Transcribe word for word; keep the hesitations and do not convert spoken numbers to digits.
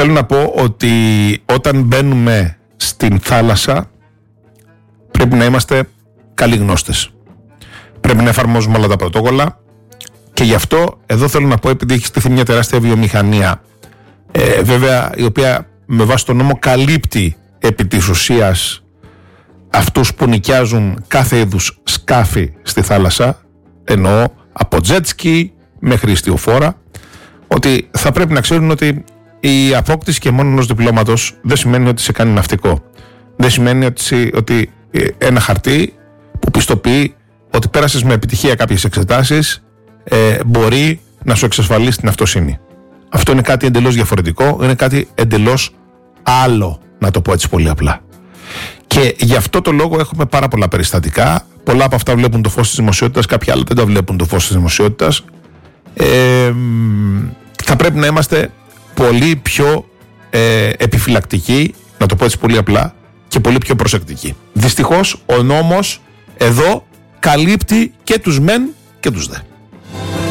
θέλω να πω ότι όταν μπαίνουμε στην θάλασσα πρέπει να είμαστε καλοί γνώστες. Πρέπει να εφαρμόζουμε όλα τα πρωτόκολλα και γι' αυτό εδώ θέλω να πω, επειδή έχει στηθεί μια τεράστια βιομηχανία, ε, βέβαια η οποία με βάση τον νόμο καλύπτει επί της ουσίας αυτούς που νοικιάζουν κάθε είδους σκάφη στη θάλασσα, εννοώ από jet ski μέχρι ιστιοφόρα, ότι θα πρέπει να ξέρουν ότι η απόκτηση και μόνο ενός διπλώματος δεν σημαίνει ότι σε κάνει ναυτικό. Δεν σημαίνει ότι, ότι ένα χαρτί που πιστοποιεί ότι πέρασες με επιτυχία κάποιες εξετάσεις ε, μπορεί να σου εξασφαλίσει την αυτοσύνη. Αυτό είναι κάτι εντελώς διαφορετικό, είναι κάτι εντελώς άλλο, να το πω έτσι πολύ απλά. Και γι' αυτό το λόγο έχουμε πάρα πολλά περιστατικά. Πολλά από αυτά βλέπουν το φως της δημοσιότητας, κάποια άλλα δεν τα βλέπουν το φως της δημοσιότητας. Ε, θα πρέπει να είμαστε πολύ πιο ε, επιφυλακτικοί, να το πω έτσι πολύ απλά, και πολύ πιο προσεκτικοί. Δυστυχώς ο νόμος εδώ καλύπτει και τους μεν και τους δε.